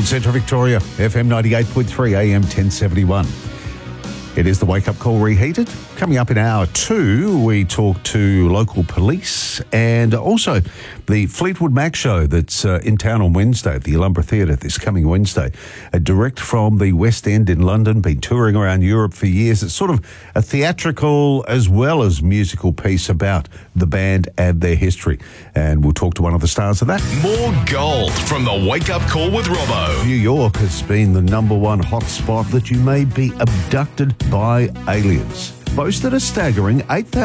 Gold Central Victoria, FM 98.3, AM 1071. It is the Wake Up Call reheated. Coming up in hour 2, we talk to local police and also the Fleetwood Mac show that's in town on Wednesday at the Alumbra Theatre this coming Wednesday. Direct from the West End in London, been touring around Europe for years. It's sort of a theatrical as well as musical piece about the band and their history. And we'll talk to one of the stars of that. More gold from the Wake Up Call with Robbo. New York has been the number one hotspot that you may be abducted by aliens. Boasted a staggering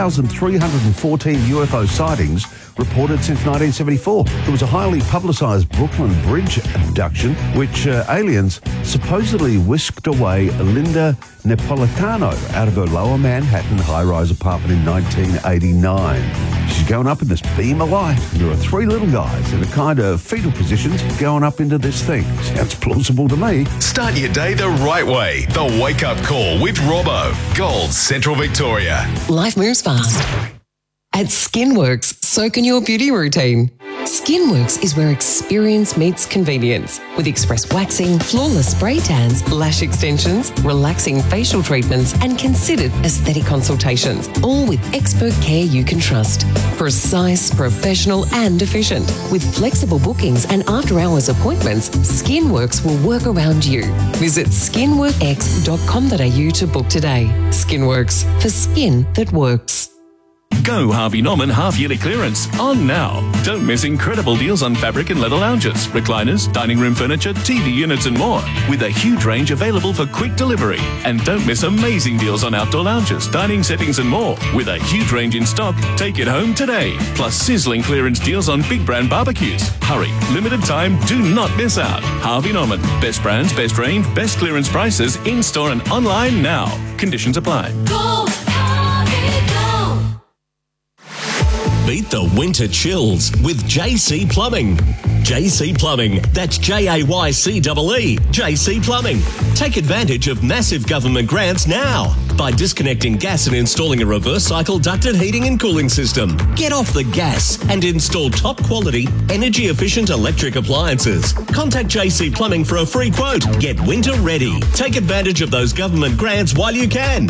8,314 UFO sightings reported since 1974. There was a highly publicised Brooklyn Bridge abduction, which aliens supposedly whisked away Linda Napolitano out of her lower Manhattan high-rise apartment in 1989. She's going up in this beam of light, and there are 3 little guys in a kind of fetal positions going up into this thing. Sounds plausible to me. Start your day the right way. The Wake Up Call with Robbo. Gold Central Victoria. Life moves fast. At Skinworks, so can your beauty routine. Skinworks is where experience meets convenience, with express waxing, flawless spray tans, lash extensions, relaxing facial treatments, and considered aesthetic consultations, all with expert care you can trust. Precise, professional, and efficient. With flexible bookings and after-hours appointments, Skinworks will work around you. Visit skinworkx.com.au to book today. Skinworks, for skin that works. Go Harvey Norman half-yearly clearance on now. Don't miss incredible deals on fabric and leather lounges, recliners, dining room furniture, TV units and more, with a huge range available for quick delivery. And don't miss amazing deals on outdoor lounges, dining settings and more, with a huge range in stock. Take it home today. Plus sizzling clearance deals on big brand barbecues. Hurry, limited time, do not miss out. Harvey Norman, best brands, best range, best clearance prices, in-store and online now. Conditions apply. Go, Harvey, go. Beat the winter chills with JC Plumbing. JC Plumbing, that's Jaycee, JC Plumbing. Take advantage of massive government grants now by disconnecting gas and installing a reverse cycle ducted heating and cooling system. Get off the gas and install top quality, energy efficient electric appliances. Contact JC Plumbing for a free quote. Get winter ready. Take advantage of those government grants while you can.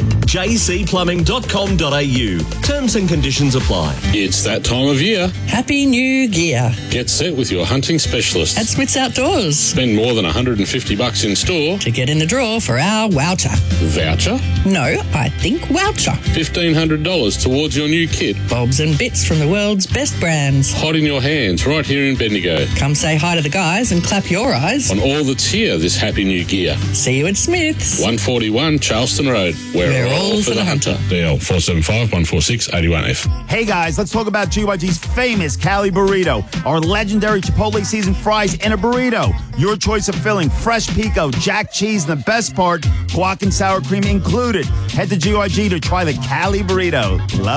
jcplumbing.com.au. Terms and conditions apply. It's that time of year. Happy New Gear. Get set with your hunting specialist. At Smith's Outdoors. Spend more than $150 in store to get in the draw for our voucher. Voucher? No, I think voucher. $1,500 towards your new kit. Bobs and bits from the world's best brands. Hot in your hands right here in Bendigo. Come say hi to the guys and clap your eyes on all that's here this Happy New Gear. See you at Smith's. 141 Charleston Road. We're all for the hunter. DL 475-146-81F. Hey guys, let's talk about GYG's famous Cali Burrito. Our legendary Chipotle seasoned fries in a burrito. Your choice of filling, fresh pico, jack cheese, and the best part, guac and sour cream included. Head to GYG to try the Cali Burrito. Love